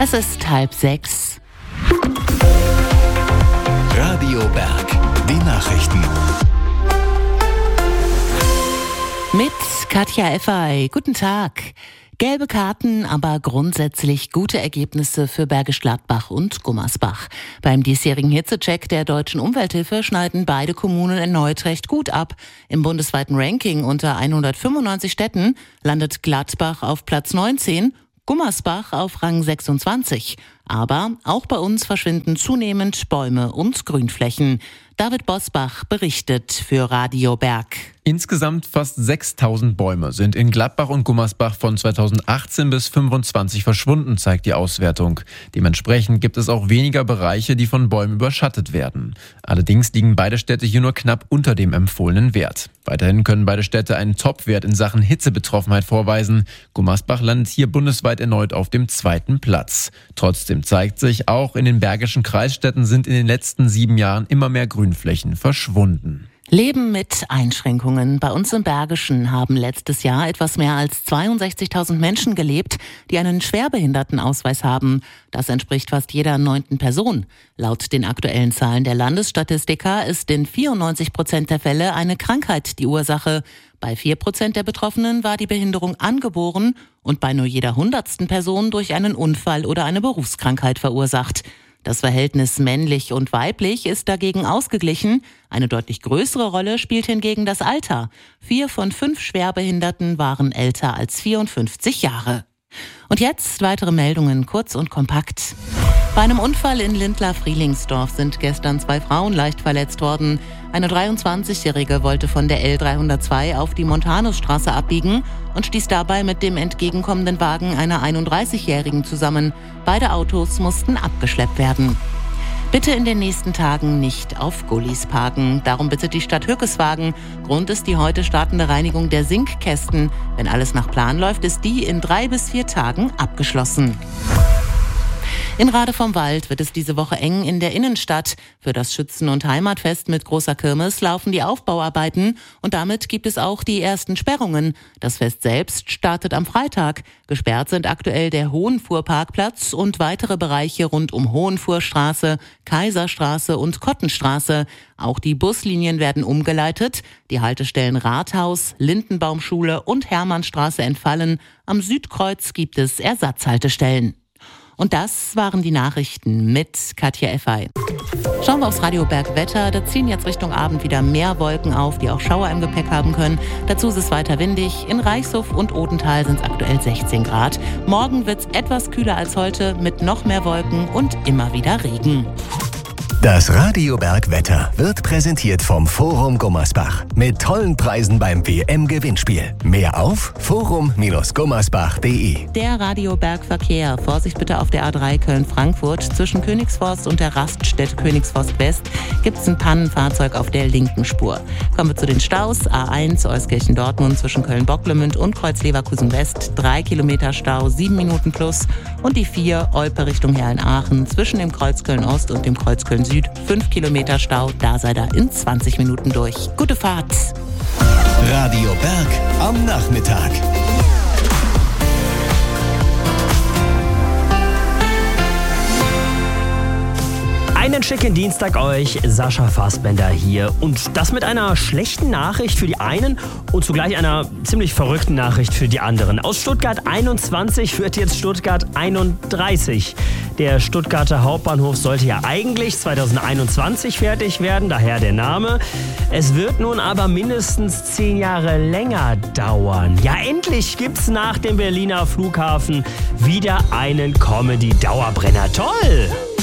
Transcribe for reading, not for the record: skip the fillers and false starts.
Es ist 5:30. Radio Berg, die Nachrichten. Mit Katja Effay. Guten Tag. Gelbe Karten, aber grundsätzlich gute Ergebnisse für Bergisch Gladbach und Gummersbach. Beim diesjährigen Hitzecheck der Deutschen Umwelthilfe schneiden beide Kommunen erneut recht gut ab. Im bundesweiten Ranking unter 195 Städten landet Gladbach auf Platz 19, Gummersbach auf Rang 26. Aber auch bei uns verschwinden zunehmend Bäume und Grünflächen. David Bosbach berichtet für Radio Berg. Insgesamt fast 6.000 Bäume sind in Gladbach und Gummersbach von 2018 bis 2025 verschwunden, zeigt die Auswertung. Dementsprechend gibt es auch weniger Bereiche, die von Bäumen überschattet werden. Allerdings liegen beide Städte hier nur knapp unter dem empfohlenen Wert. Weiterhin können beide Städte einen Topwert in Sachen Hitzebetroffenheit vorweisen. Gummersbach landet hier bundesweit erneut auf dem 2. Platz. Trotzdem zeigt sich, auch in den bergischen Kreisstädten sind in den letzten 7 Jahren immer mehr Grünflächen verschwunden. Leben mit Einschränkungen. Bei uns im Bergischen haben letztes Jahr etwas mehr als 62.000 Menschen gelebt, die einen Schwerbehindertenausweis haben. Das entspricht fast jeder 9. Person. Laut den aktuellen Zahlen der Landesstatistiker ist in 94% der Fälle eine Krankheit die Ursache. Bei 4% der Betroffenen war die Behinderung angeboren und bei nur jeder 100. Person durch einen Unfall oder eine Berufskrankheit verursacht. Das Verhältnis männlich und weiblich ist dagegen ausgeglichen. Eine deutlich größere Rolle spielt hingegen das Alter. 4 von 5 Schwerbehinderten waren älter als 54 Jahre. Und jetzt weitere Meldungen, kurz und kompakt. Bei einem Unfall in Lindlar-Frielingsdorf sind gestern 2 Frauen leicht verletzt worden. Eine 23-Jährige wollte von der L302 auf die Montanusstraße abbiegen und stieß dabei mit dem entgegenkommenden Wagen einer 31-Jährigen zusammen. Beide Autos mussten abgeschleppt werden. Bitte in den nächsten Tagen nicht auf Gullis parken. Darum bittet die Stadt Hückeswagen. Grund ist die heute startende Reinigung der Sinkkästen. Wenn alles nach Plan läuft, ist die in 3 bis 4 Tagen abgeschlossen. In Rade vom Wald wird es diese Woche eng in der Innenstadt. Für das Schützen- und Heimatfest mit großer Kirmes laufen die Aufbauarbeiten und damit gibt es auch die ersten Sperrungen. Das Fest selbst startet am Freitag. Gesperrt sind aktuell der Hohenfuhrparkplatz und weitere Bereiche rund um Hohenfuhrstraße, Kaiserstraße und Kottenstraße. Auch die Buslinien werden umgeleitet. Die Haltestellen Rathaus, Lindenbaumschule und Hermannstraße entfallen. Am Südkreuz gibt es Ersatzhaltestellen. Und das waren die Nachrichten mit Katja Effay. Schauen wir aufs Radio Berg Wetter. Da ziehen jetzt Richtung Abend wieder mehr Wolken auf, die auch Schauer im Gepäck haben können. Dazu ist es weiter windig. In Reichshof und Odenthal sind es aktuell 16 Grad. Morgen wird es etwas kühler als heute mit noch mehr Wolken und immer wieder Regen. Das Radio Berg Wetter wird präsentiert vom Forum Gummersbach mit tollen Preisen beim WM-Gewinnspiel. Mehr auf forum-gummersbach.de. Der Radio Berg Verkehr. Vorsicht bitte auf der A3 Köln-Frankfurt. Zwischen Königsforst und der Raststätte Königsforst West gibt es ein Pannenfahrzeug auf der linken Spur. Kommen wir zu den Staus. A1 Euskirchen-Dortmund zwischen Köln-Bocklemünd und Kreuz-Leverkusen West. 3 Kilometer Stau, 7 Minuten plus. Und die 4 Olpe Richtung Herrn-Aachen zwischen dem Kreuz Köln-Ost und dem Kreuz Köln-Süd. 5 Kilometer Stau, da seid ihr in 20 Minuten durch. Gute Fahrt! Radio Berg am Nachmittag. Einen schicken Dienstag euch, Sascha Fassbender hier. Und das mit einer schlechten Nachricht für die einen und zugleich einer ziemlich verrückten Nachricht für die anderen. Aus Stuttgart 21 wird jetzt Stuttgart 31. Der Stuttgarter Hauptbahnhof sollte ja eigentlich 2021 fertig werden, daher der Name. Es wird nun aber mindestens 10 Jahre länger dauern. Ja, endlich gibt's nach dem Berliner Flughafen wieder einen Comedy-Dauerbrenner. Toll!